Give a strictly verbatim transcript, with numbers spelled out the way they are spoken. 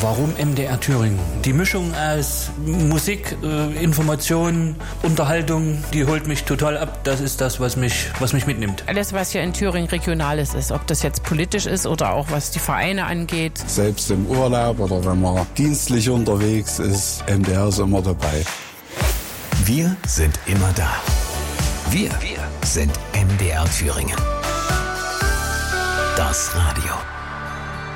Warum M D R Thüringen? Die Mischung aus Musik, äh, Information, Unterhaltung, die holt mich total ab. Das ist das, was mich, was mich mitnimmt. Alles, was hier in Thüringen Regionales ist, ob das jetzt politisch ist oder auch was die Vereine angeht. Selbst im Urlaub oder wenn man dienstlich unterwegs ist, M D R ist immer dabei. Wir sind immer da. Wir, wir sind M D R Thüringen. Das Radio.